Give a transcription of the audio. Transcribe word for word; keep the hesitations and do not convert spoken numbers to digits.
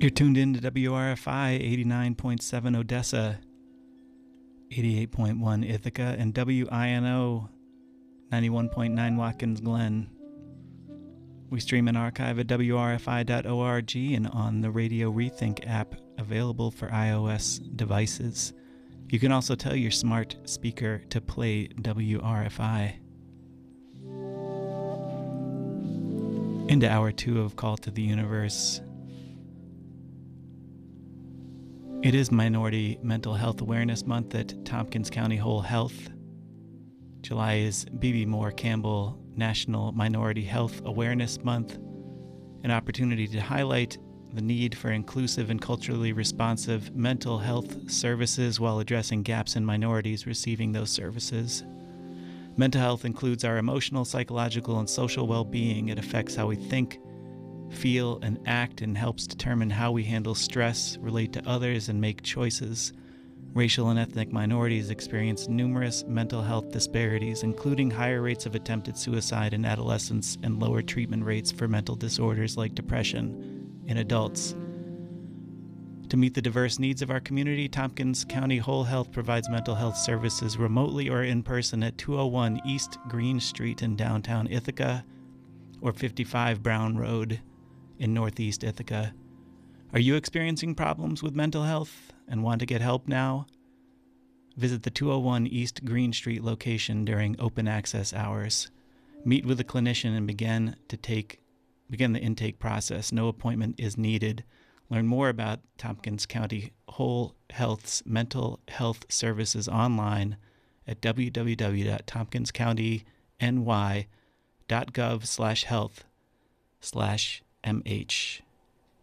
You're tuned in to W R F I eighty-nine point seven Odessa, eighty-eight point one Ithaca, and W I N O ninety-one point nine Watkins Glen. We stream and archive at W R F I dot org and on the Radio Rethink app available for iOS devices. You can also tell your smart speaker to play W R F I. Into hour two of Call to the Universe. It is Minority Mental Health Awareness Month at Tompkins County Whole Health. July is B B Moore Campbell National Minority Health Awareness Month, an opportunity to highlight the need for inclusive and culturally responsive mental health services while addressing gaps in minorities receiving those services. Mental health includes our emotional, psychological, and social well-being. It affects how we think, feel, and act, and helps determine how we handle stress, relate to others, and make choices. Racial and ethnic minorities experience numerous mental health disparities, including higher rates of attempted suicide in adolescents and lower treatment rates for mental disorders like depression in adults. To meet the diverse needs of our community, Tompkins County Whole Health provides mental health services remotely or in person at two oh one East Green Street in downtown Ithaca or fifty-five Brown Road in northeast Ithaca. Are you experiencing problems with mental health and want to get help now? Visit the two oh one East Green Street location during open access hours. Meet with a clinician and begin to take begin the intake process. No appointment is needed. Learn more about Tompkins County Whole Health's mental health services online at w w w dot tompkins county n y dot gov slash health slash m h.